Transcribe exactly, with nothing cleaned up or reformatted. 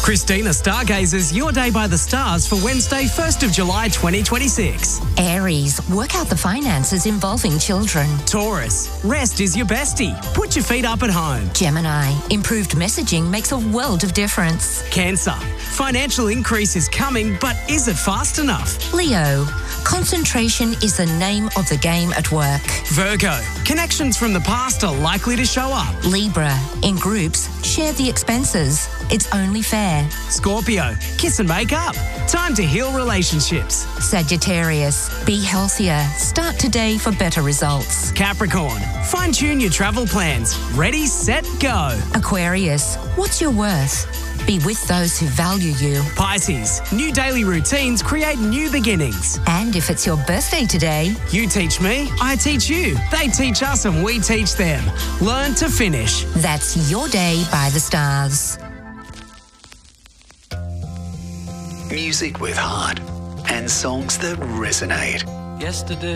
Christina Stargazers your day by the stars for Wednesday, first of July twenty twenty-six. Aries, work out the finances involving children. Taurus, rest is your bestie. Put your feet up at home. Gemini, improved messaging makes a world of difference. Cancer, financial increase is coming, but is it fast enough? Leo, concentration is the name of the game at work. Virgo, connections from the past are likely to show up. Libra, in groups, share the expenses. It's only fair. Scorpio, kiss and make up. Time to heal relationships. Sagittarius, be healthier. Start today for better results. Capricorn, fine-tune your travel plans. Ready, set, go. Aquarius, what's your worth? Be with those who value you. Pisces, new daily routines create new beginnings. And if it's your birthday today, you teach me, I teach you. They teach us and we teach them. Learn to finish. That's your day by the stars. Music with heart and songs that resonate. Yesterday